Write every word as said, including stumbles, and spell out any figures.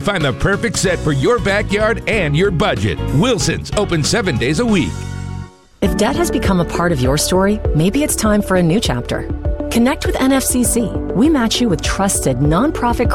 Find the perfect set for your backyard and your budget. Wilson's, open seven days a week. If debt has become a part of your story, maybe it's time for a new chapter. Connect with N F C C. We match you with trusted nonprofit